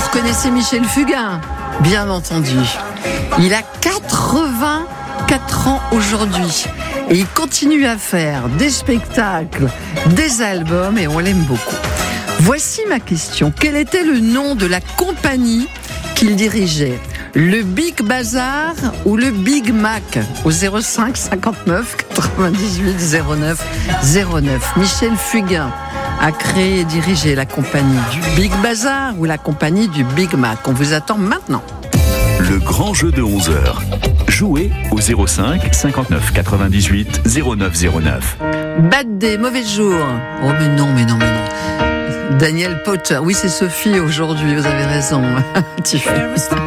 connaissez Michel Fugain, bien entendu. Il a 84 ans aujourd'hui et il continue à faire des spectacles, des albums et on l'aime beaucoup. Voici ma question. Quel était le nom de la compagnie qu'il dirigeait ? Le Big Bazar ou le Big Mac ? Au 05 59 98 09 09. Michel Fugain a créé et dirigé la compagnie du Big Bazar ou la compagnie du Big Mac. On vous attend maintenant. Le grand jeu de 11h. Jouez au 05 59 98 09 09. Bad Day, mauvais jour. Oh mais non. Daniel Potter. Oui, c'est Sophie aujourd'hui, vous avez raison.